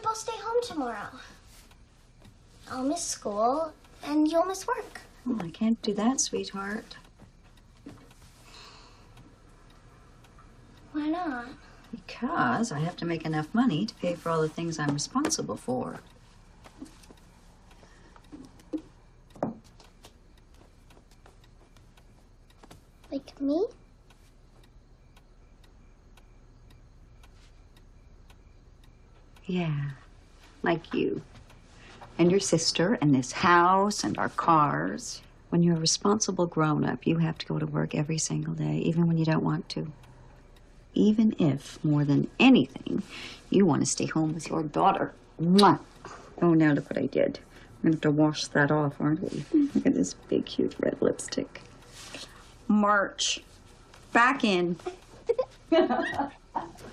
both stay home tomorrow. I'll miss school, and you'll miss work. Oh, I can't do that, sweetheart. Why not? Because I have to make enough money to pay for all the things I'm responsible for. Like me? Yeah, like you. And your sister, and this house, and our cars. When you're a responsible grown-up, you have to go to work every single day, even when you don't want to. Even if, more than anything, you want to stay home with your daughter. Mwah! Oh, now look what I did. We're going to have to wash that off, aren't we? Look at this big, huge red lipstick. March. Back in.